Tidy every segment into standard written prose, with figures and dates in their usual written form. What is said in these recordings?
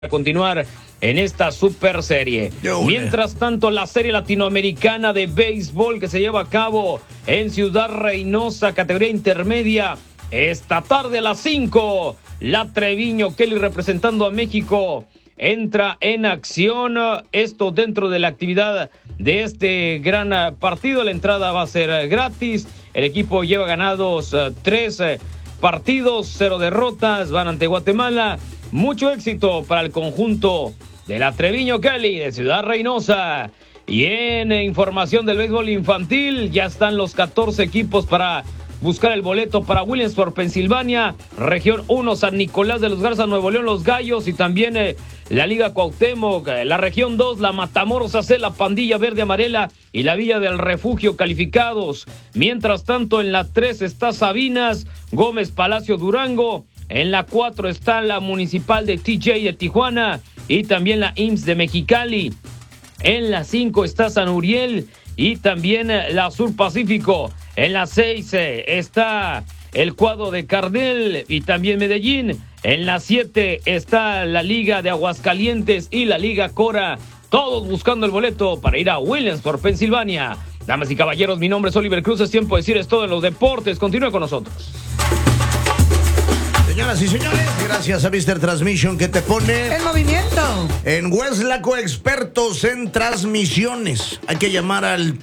continuar en esta super serie. Mientras tanto, la serie latinoamericana de béisbol que se lleva a cabo en Ciudad Reynosa, categoría intermedia, esta tarde a las 5, la Treviño Kelly representando a México entra en acción. Esto dentro de la actividad de este gran partido. La entrada va a ser gratis. El equipo lleva ganados 3 partidos, 0 derrotas, van ante Guatemala. Mucho éxito para el conjunto de la Treviño Kelly de Ciudad Reynosa. Y en información del béisbol infantil, ya están los 14 equipos para buscar el boleto para Williamsport, Pensilvania. Región 1, San Nicolás de los Garza, Nuevo León, Los Gallos. Y también la Liga Cuauhtémoc. La región 2, la Matamoros AC, la Pandilla Verde Amarela y la Villa del Refugio calificados. Mientras tanto, en la 3 está Sabinas, Gómez Palacio, Durango. En la 4 está la Municipal de TJ de Tijuana y también la IMSS de Mexicali. En la 5 está San Uriel y también la Sur Pacífico. En la 6 está el cuadro de Cardel y también Medellín. En la 7 está la Liga de Aguascalientes y la Liga Cora. Todos buscando el boleto para ir a Williamsport, Pensilvania. Damas y caballeros, mi nombre es Oliver Cruz. Es tiempo de decir todo en los deportes. Continúe con nosotros. Señoras y señores, gracias a Mr. Transmission que te pone el movimiento. En Weslaco, expertos en transmisiones. Hay que llamar al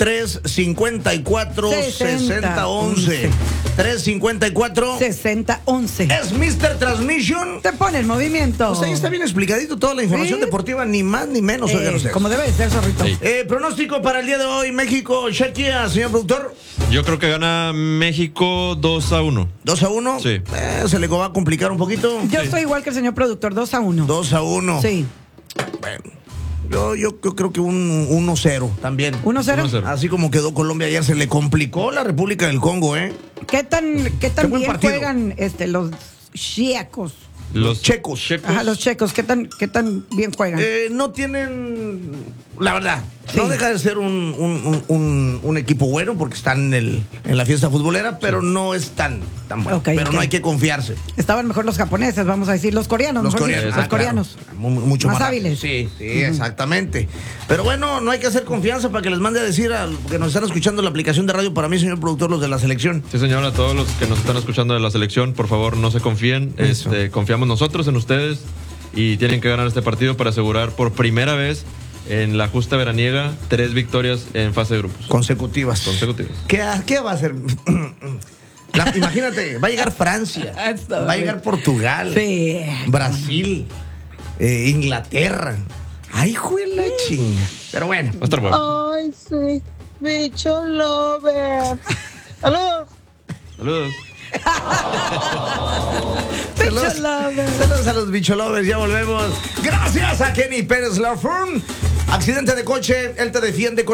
354-6011. 354-6011. Es Mr. Transmission. Te pone el movimiento. Pues ahí está bien explicadito toda la información deportiva, ni más ni menos. Como debe ser, zorrito. Sí. Pronóstico para el día de hoy, México, Chequia, señor productor. Yo creo que gana México 2-1. ¿2-1? Sí. Se le va a complicar un poquito. Yo estoy igual que el señor productor, 2-1. 2-1. Sí. Bueno, yo creo que un 1-0 también. 1-0. Así como quedó Colombia ayer, se le complicó la República del Congo, ¿eh? ¿Qué tan bien partido juegan los chiacos? Los checos. Ajá, los checos, ¿qué tan bien juegan? No tienen, la verdad, sí. No deja de ser un equipo bueno porque están en la fiesta futbolera, pero no es tan bueno. Pero no hay que confiarse. Estaban mejor los japoneses, vamos a decir, los coreanos. Los coreanos. Claro. Mucho más hábiles. Sí, exactamente. Pero bueno, no hay que hacer confianza para que les mande a decir a los que nos están escuchando la aplicación de radio, para mí, señor productor, los de la selección. Sí, señor, a todos los que nos están escuchando de la selección, por favor, no se confíen. Confiamos nosotros en ustedes y tienen que ganar este partido para asegurar por primera vez en la justa veraniega 3 victorias en fase de grupos. Consecutivas. ¿Qué va a hacer? Imagínate, va a llegar Francia, va a llegar Portugal, sí. Brasil, Inglaterra. Ay, juela chinga. Pero bueno. Va a estar bueno. Ay, sí. Bicho lover. Saludos. Saludos. Saludos a los bicholovers, ya volvemos. Gracias a Kenny Pérez Law Firm. Accidente de coche, él te defiende con